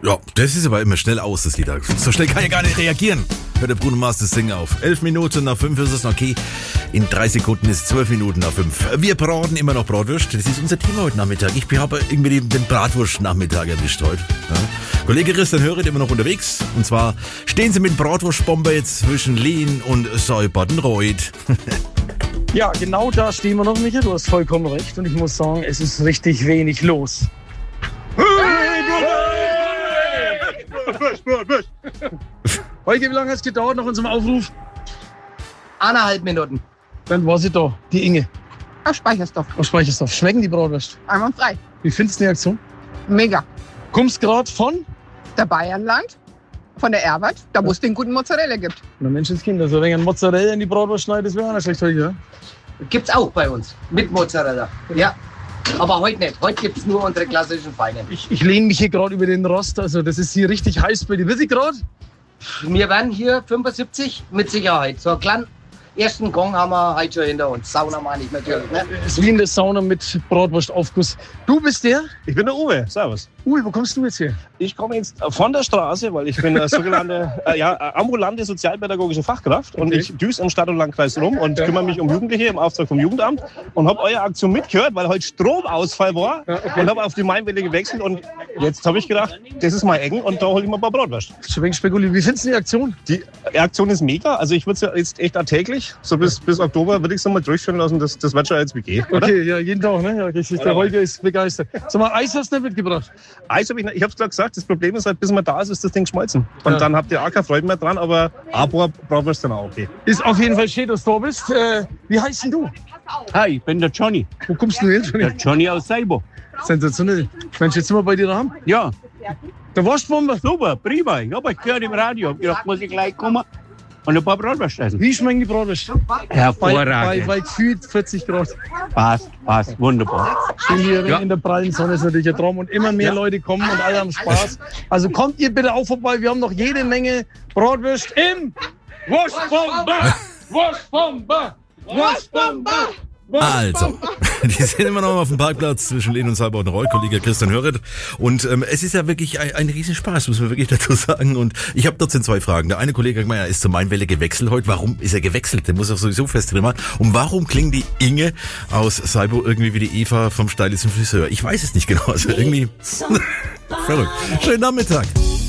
Ja, das ist aber immer schnell aus, das Lied. So schnell kann ich gar nicht reagieren. Hört der Bruno Mars das Singen auf. 11 Minuten nach 5 ist es noch okay. In 3 Sekunden ist 12 Minuten nach 5. Wir braten immer noch Bratwurst. Das ist unser Thema heute Nachmittag. Ich habe irgendwie den Bratwurst-Nachmittag erwischt heute. Ja. Kollege Christian Höret immer noch unterwegs. Und zwar stehen sie mit Bratwurstbomber jetzt zwischen Lehn und Seubadenreuth. Ja, genau da stehen wir noch, Micha. Du hast vollkommen recht. Und ich muss sagen, es ist richtig wenig los. Holger, wie lange hat es gedauert nach unserem Aufruf? 1,5 Minuten. Dann war sie da, die Inge Auf Speichersdorf. aus Speichersdorf. Schmecken die Bratwurst? Einwandfrei. Wie findest du die Aktion? Mega. Kommst gerade von? Der Bayernland, von der Erwart, da wo es den guten Mozzarella gibt. Na Menschenskind, also wenn ein Mozzarella in die Bratwurst schneidet, das wäre auch nicht schlecht, Holger. Gibt's auch bei uns. Mit Mozzarella. Ja. Aber heute nicht. Heute gibt's nur unsere klassischen Feinen. Ich lehne mich hier gerade über den Rost, also das ist hier richtig heiß bei dir. Wird sie gerade? Wir werden hier 75 mit Sicherheit. So einen kleinen ersten Gong haben wir heute schon hinter uns. Sauna meine ich natürlich. Ne? Ist wie in der Sauna mit Bratwurstaufguss. Du bist der? Ich bin der Uwe, servus. Uwe, wo kommst du jetzt her? Ich komme jetzt von der Straße, weil ich bin sogenannte ambulante sozialpädagogische Fachkraft und Okay. ich düse im Stadt- und Landkreis rum und kümmere mich um Jugendliche im Auftrag vom Jugendamt und habe eure Aktion mitgehört, weil heute Stromausfall war und habe auf die Mainwelle gewechselt und jetzt habe ich gedacht, das ist mein Ecken und da hole ich mal ein paar Bratwurst. Schon ein wenig spekuliert. Wie findest du die Aktion? Die Aktion ist mega, also ich würde es ja jetzt echt alltäglich, so bis Oktober würde ich es nochmal durchführen lassen, das wird schon als WG, oder? Okay, ja, jeden Tag, ne? Ja, richtig. Der Holger ist begeistert. Sag mal, Eis hast du nicht mitgebracht? Eis habe ich habe es gerade gesagt, das Problem ist halt, bis man da ist das Ding geschmolzen. Und dann habt ihr auch keine Freude mehr dran, aber Abo Bratwurst dann auch okay. Ist auf jeden Fall schön, dass du da bist. Wie heißt denn du? Hi, ich bin der Johnny. Wo kommst du hin? Der Johnny aus Seibo. Sensationell. Mensch, jetzt sind wir bei dir daheim. Ja, Der Wurstbomber. super, prima. Ich habe euch gehört im Radio. Ich gedacht, muss ich gleich kommen und ein paar Bratwurst essen. Wie schmecken die Bratwurst? Hervorragend. Bei gefühlt 40 Grad. Passt, wunderbar. Stehen hier in der prallen Sonne, ist natürlich ein Traum. Und immer mehr Leute kommen und alle haben Spaß. Also kommt ihr bitte auch vorbei. Wir haben noch jede Menge Bratwurst im Wurstbomber. Wurstbomber. Wurstbomber. Also, die sind immer noch auf dem Parkplatz zwischen Lehn und Seibadenreuth, Kollege Christian Höret. Und es ist ja wirklich ein Riesenspaß, muss man wirklich dazu sagen. Und ich habe trotzdem 2 Fragen. Der eine Kollege hat gemeint, er ist zur Mainwelle gewechselt heute. Warum ist er gewechselt? Der muss auch sowieso fest drin machen. Und warum klingt die Inge aus Seibo irgendwie wie die Eva vom Stylist und Friseur? Ich weiß es nicht genau. Also irgendwie verrückt. Schönen Nachmittag.